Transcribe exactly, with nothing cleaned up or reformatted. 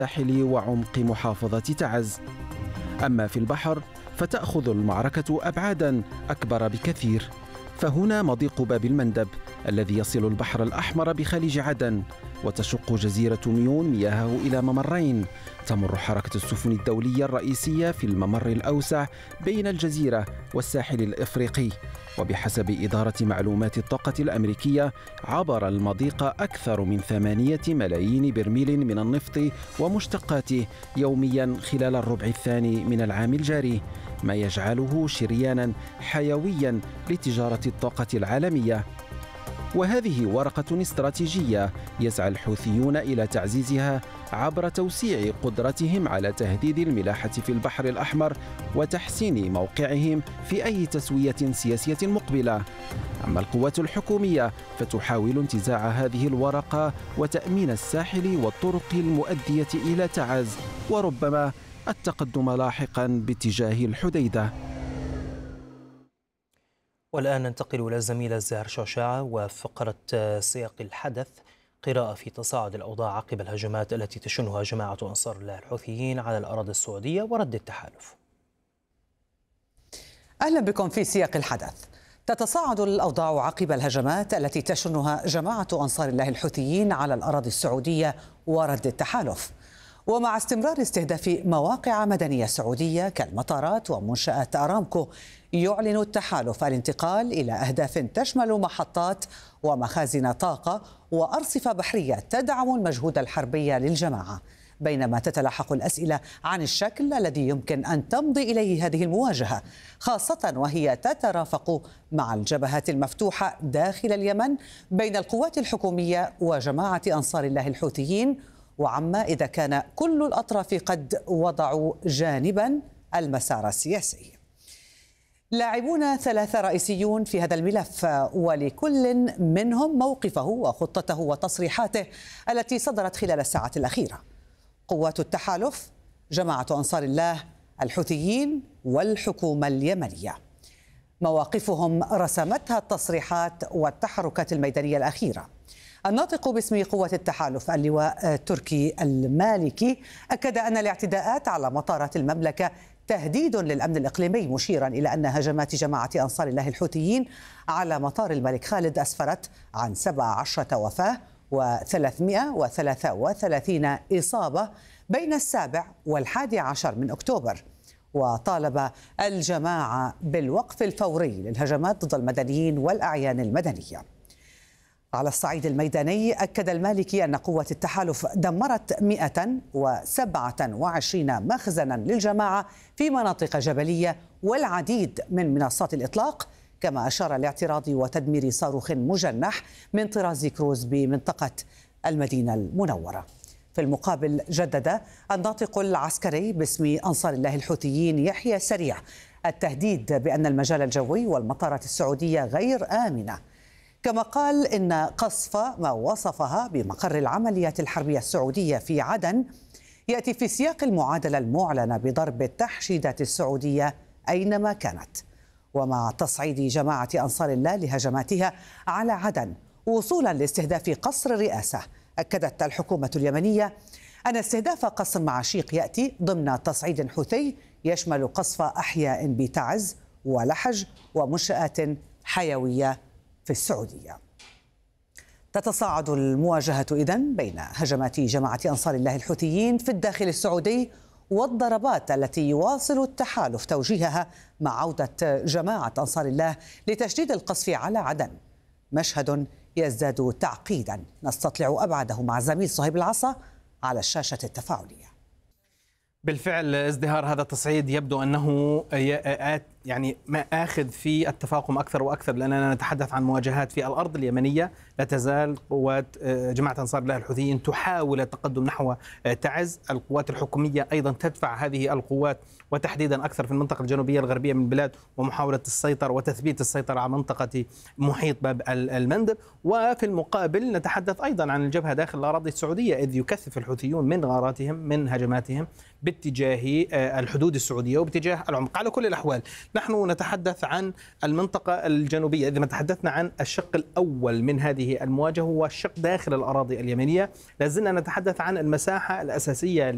الساحل وعمق محافظة تعز. أما في البحر فتأخذ المعركة أبعاداً أكبر بكثير، فهنا مضيق باب المندب الذي يصل البحر الأحمر بخليج عدن، وتشق جزيرة ميون مياهه إلى ممرين. تمر حركة السفن الدولية الرئيسية في الممر الأوسع بين الجزيرة والساحل الإفريقي، وبحسب إدارة معلومات الطاقة الأمريكية عبر المضيق أكثر من ثمانية ملايين برميل من النفط ومشتقاته يوميا خلال الربع الثاني من العام الجاري، ما يجعله شريانا حيويا لتجارة الطاقة العالمية. وهذه ورقة استراتيجية يسعى الحوثيون إلى تعزيزها عبر توسيع قدرتهم على تهديد الملاحة في البحر الأحمر وتحسين موقعهم في أي تسوية سياسية مقبلة. أما القوات الحكومية فتحاول انتزاع هذه الورقة وتأمين الساحل والطرق المؤدية إلى تعز، وربما التقدم لاحقا باتجاه الحديدة. والآن ننتقل إلى الزميلة زهر شوشاع وفقرة سياق الحدث، قراءة في تصاعد الأوضاع عقب الهجمات التي تشنها جماعة أنصار الله الحوثيين على الأراضي السعودية ورد التحالف. أهلا بكم في سياق الحدث. تتصاعد الأوضاع عقب الهجمات التي تشنها جماعة أنصار الله الحوثيين على الأراضي السعودية ورد التحالف، ومع استمرار استهداف مواقع مدنية سعودية كالمطارات ومنشآت أرامكو، يعلن التحالف الانتقال إلى أهداف تشمل محطات ومخازن طاقة وأرصفة بحرية تدعم المجهود الحربي للجماعة، بينما تتلاحق الأسئلة عن الشكل الذي يمكن أن تمضي إليه هذه المواجهة، خاصة وهي تترافق مع الجبهات المفتوحة داخل اليمن بين القوات الحكومية وجماعة أنصار الله الحوثيين، وعما إذا كان كل الأطراف قد وضعوا جانبا المسار السياسي. لاعبون ثلاثة رئيسيون في هذا الملف، ولكل منهم موقفه وخطته وتصريحاته التي صدرت خلال الساعات الأخيرة. قوات التحالف، جماعة أنصار الله الحوثيين والحكومة اليمنية، مواقفهم رسمتها التصريحات والتحركات الميدانية الأخيرة. الناطق باسم قوات التحالف اللواء تركي المالكي أكد أن الاعتداءات على مطارات المملكة تهديد للأمن الإقليمي، مشيرا إلى أن هجمات جماعة أنصار الله الحوثيين على مطار الملك خالد أسفرت عن سبع عشرة وفاة وثلاثمئة وثلاثة وثلاثين إصابة بين السابع والحادي عشر من أكتوبر، وطالب الجماعة بالوقف الفوري للهجمات ضد المدنيين والأعيان المدنية. على الصعيد الميداني أكد المالكي أن قوة التحالف دمرت مئة وسبعة وعشرين مخزنا للجماعة في مناطق جبلية والعديد من منصات الإطلاق، كما أشار لاعتراض وتدمير صاروخ مجنح من طراز كروز بمنطقة المدينة المنورة. في المقابل جدد الناطق العسكري باسم أنصار الله الحوثيين يحيى سريع التهديد بأن المجال الجوي والمطارات السعودية غير آمنة، كما قال إن قصف ما وصفها بمقر العمليات الحربية السعودية في عدن يأتي في سياق المعادلة المعلنة بضرب التحشيدات السعودية أينما كانت، ومع تصعيد جماعة أنصار الله لهجماتها على عدن وصولا لاستهداف قصر الرئاسة. أكدت الحكومة اليمنية أن استهداف قصر معاشيق يأتي ضمن تصعيد حوثي يشمل قصف أحياء بتعز ولحج ومنشآت حيوية في السعودية. تتصاعد المواجهة إذن بين هجمات جماعة أنصار الله الحوثيين في الداخل السعودي والضربات التي يواصل التحالف توجيهها مع عودة جماعة أنصار الله لتشديد القصف على عدن، مشهد يزداد تعقيدا نستطلع أبعده مع الزميل صهيب العصا على الشاشة التفاعلية. بالفعل ازدهار هذا التصعيد يبدو أنه يعني ما آخذ في التفاقم أكثر وأكثر، لأننا نتحدث عن مواجهات في الأرض اليمنية. لا تزال قوات جماعة أنصار الله الحوثيين تحاول التقدم نحو تعز، القوات الحكومية أيضا تدفع هذه القوات وتحديدا أكثر في المنطقة الجنوبية الغربية من البلاد، ومحاولة السيطرة وتثبيت السيطرة على منطقة محيط باب المندب. وفي المقابل نتحدث أيضا عن الجبهة داخل الأراضي السعودية، إذ يكثف الحوثيون من غاراتهم من هجماتهم باتجاه الحدود السعودية وباتجاه العمق. على كل الأحوال نحن نتحدث عن المنطقة الجنوبية. إذا ما تحدثنا عن الشق الأول من هذه المواجهة هو الشق داخل الأراضي اليمنية، لازلنا نتحدث عن المساحة الأساسية